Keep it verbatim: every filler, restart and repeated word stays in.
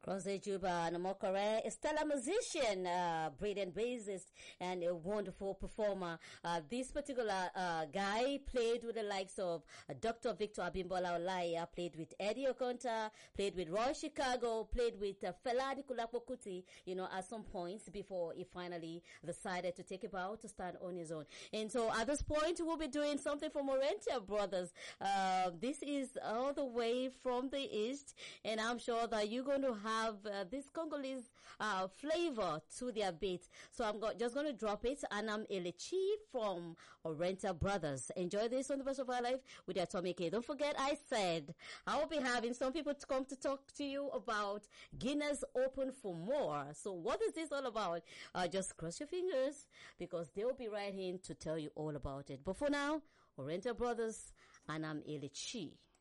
Rose Juba Namokare, a stellar musician, uh, brilliant bassist, and a wonderful performer. Uh, this particular uh, guy played with the likes of uh, Doctor Victor Abimbola Olaya, played with Eddie Okonta, played with Roy Chicago, played with uh, Fela Anikulapo Kuti, you know, at some points before he finally decided to take a bow to stand on his own. And so at this point, we'll be doing something for Morentia Brothers. Uh, this is all the way from the East, and I'm sure that you're going to have have uh, this Congolese uh, flavor to their beat. So I'm go- just going to drop it. And I'm Elechi from Orenta Brothers. Enjoy this on the Best of Our Life with Atomic K. Don't forget, I said I will be having some people to come to talk to you about Guinness Open for more. So what is this all about? Uh, just cross your fingers because they'll be right in to tell you all about it. But for now, Orenta Brothers, and I'm Elechi.